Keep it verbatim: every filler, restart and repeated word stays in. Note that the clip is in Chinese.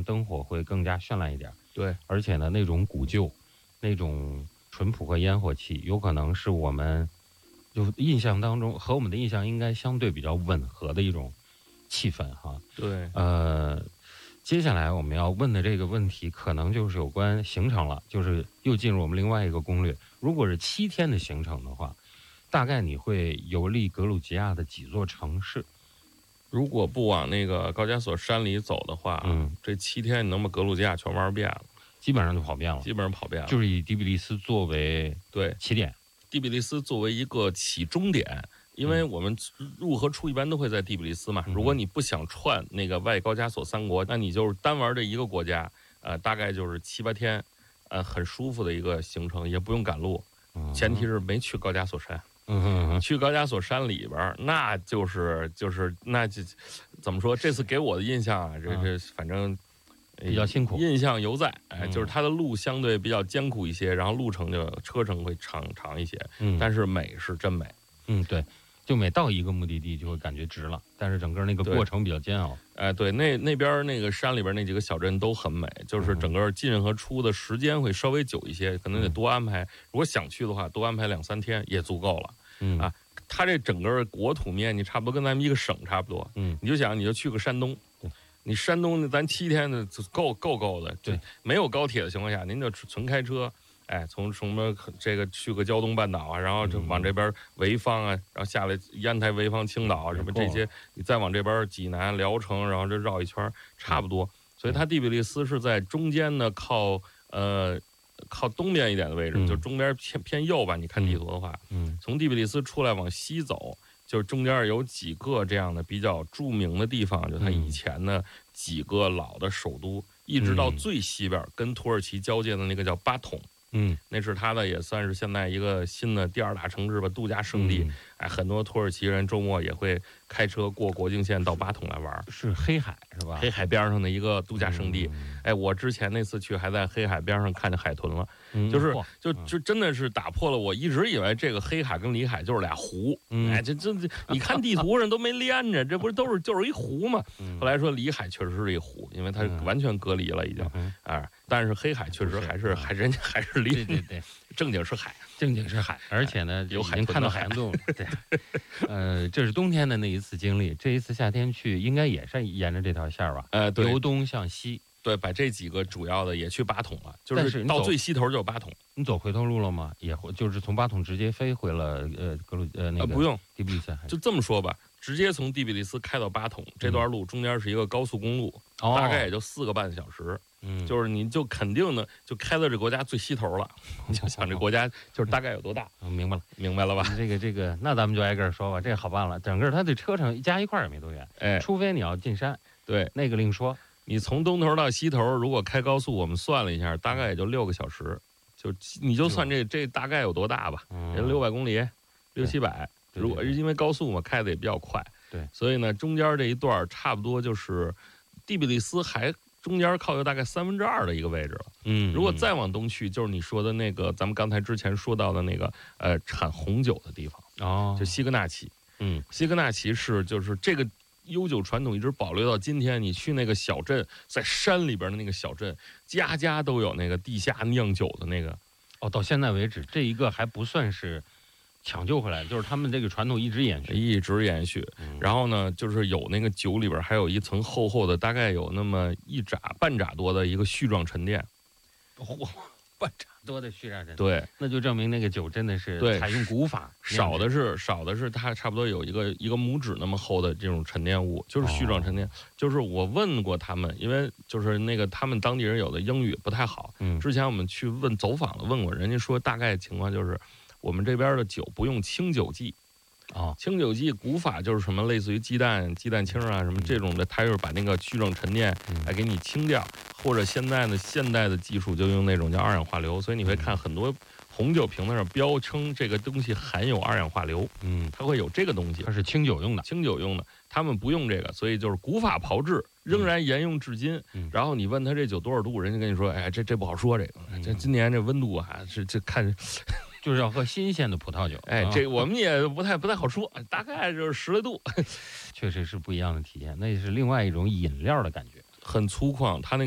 上灯火会更加绚烂一点。 对， 而且呢，那种古旧、那种淳朴和烟火气，有可能是我们就印象当中和我们的印象应该相对比较吻合的一种气氛哈。 对， 呃，接下来我们要问的这个问题，可能就是有关行程了，就是又进入我们另外一个攻略。如果是七天的行程的话，大概你会游历格鲁吉亚的几座城市？ 如果不往那个高加索山里走的话， 嗯， 这七天你能把格鲁吉亚全玩遍了， 基本上就跑遍了， 基本上跑遍了。 就是以第比利斯作为对起点。 第比利斯作为一个起终点，因为我们入和出一般都会在第比利斯嘛。 嗯、 如果你不想串那个外高加索三国，那你就是单玩这一个国家，呃，大概就是七八天，呃，很舒服的一个行程，也不用赶路。 嗯、 前提是没去高加索山。 嗯哼哼， 去高加索山里边，那就是就是那就怎么说？这次给我的印象啊，这这反正比较辛苦， 印象犹在。哎，就是它的路相对比较艰苦一些，然后路程就车程会长长一些。 嗯， 但是美是真美。 嗯，对，就每到一个目的地就会感觉值了，但是整个那个过程比较煎熬。 哎，对，那那边那个山里边那几个小镇都很美，就是整个进和出的时间会稍微久一些，可能得多安排。如果想去的话，多安排两三天也足够了。 嗯啊，它这整个国土面积差不多跟咱们一个省差不多。 嗯， 你就想，你就去个山东，你山东咱七天的够够够的。 对， 没有高铁的情况下，您就纯开车。哎，从什么这个去个胶东半岛啊，然后就往这边潍坊啊，然后下来烟台、潍坊、青岛啊，什么这些，你再往这边济南、聊城，然后这绕一圈，差不多。所以它第比利斯是在中间呢，靠呃靠东边一点的位置， 嗯、 就中边偏偏右吧。你看地图的话， 嗯， 从第比利斯出来往西走，就是中间有几个这样的比较著名的地方，就它以前的几个老的首都，嗯、一直到最西边跟土耳其交界的那个叫巴统。 嗯， 那是它的，也算是现在一个新的第二大城市吧，度假胜地。嗯、哎，很多土耳其人周末也会开车过国境线到巴统来玩。 是黑海是吧？ 黑海边上的一个度假胜地。嗯、哎，我之前那次去还在黑海边上看见海豚了，嗯、就是就就真的是打破了我一直以为这个黑海跟里海就是俩湖。嗯、哎，这这你看地图上都没连着，这不是都是就是一湖吗？嗯、后来说里海确实是一湖，因为它完全隔离了已经。嗯、哎，但是黑海确实还是还人家还是。 对对对， 正经是海， 正经是海，而且呢， 有海已经看到海洋动物。对，呃，这是冬天的那一次经历，这一次夏天去应该也是沿着这条线吧？ 呃，对， 由东向西， 对，把这几个主要的也去巴统了，就是到最西头就是巴统。 你走回头路了吗？也就是从巴统直接飞回了呃格鲁呃那个、 呃、不用第比利斯， 就这么说吧，直接从第比利斯开到巴统这段路中间是一个高速公路， 哦、 大概也就四个半小时。嗯，就是你就肯定的就开到这国家最西头了，你就想这国家就是大概有多大。 嗯，明白了， 明白了吧？ 这个这个，那咱们就挨个说吧，这个好办了。整个它的车程加一块也没多远， 哎， 除非你要进山， 对， 那个另说。 你从东头到西头，如果开高速，我们算了一下，大概也就六个小时，就你就算这这大概有多大吧，也六百公里，六七百。如果因为高速嘛，开的也比较快， 对， 所以呢，中间这一段差不多就是第比利斯还。中间靠有大概三分之二的一个位置了，嗯，如果再往东去，就是你说的那个，咱们刚才之前说到的那个，呃，产红酒的地方哦， 就西格纳奇， 嗯， 西格纳奇是就是这个悠久传统一直保留到今天。你去那个小镇，在山里边的那个小镇，家家都有那个地下酿酒的那个， 哦，到现在为止，这一个还不算是。抢救回来，就是他们这个传统一直延续， 一直延续。嗯、然后呢，就是有那个酒里边还有一层厚厚的，大概有那么一拃半拃多的一个絮状沉淀。 嚯、哦，半拃多的絮状沉淀。 对， 那就证明那个酒真的是采用古法， 少的是少的是它差不多有一个一个拇指那么厚的这种沉淀物，就是絮状沉淀。哦、就是我问过他们，因为就是那个他们当地人有的英语不太好，嗯，之前我们去问走访了，问过人家说大概情况就是。我们这边的酒不用清酒剂， 啊， 清酒剂古法就是什么类似于鸡蛋、鸡蛋清啊什么这种的，它就是把那个絮状沉淀来给你清掉，或者现在的现代的技术就用那种叫二氧化硫，所以你会看很多红酒瓶子上标称这个东西含有二氧化硫，嗯，它会有这个东西， 它是清酒用的， 清酒用的，他们不用这个，所以就是古法炮制。仍然沿用至今，嗯、然后你问他这酒多少度，人家跟你说，哎，这这不好说，这个，嗯、这今年这温度啊，是这看， 就是要喝新鲜的葡萄酒， 哎，这我们也不太不太好说，大概就是十来度， 确实是不一样的体验，那也是另外一种饮料的感觉， 很粗犷，它那个。